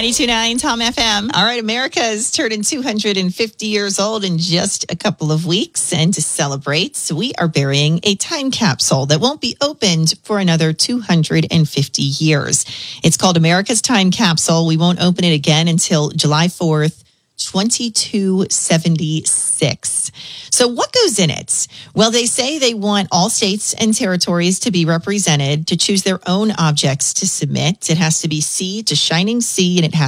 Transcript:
92.9 Tom FM. All right, America is turning 250 years old in just a couple of weeks. And to celebrate, we are burying a time capsule that won't be opened for another 250 years. It's called America's Time Capsule. We won't open it again until July 4th. 2276. So what goes in it? Well, they say they want all states and territories to be represented, to choose their own objects to submit. It has to be sea to shining sea, and it has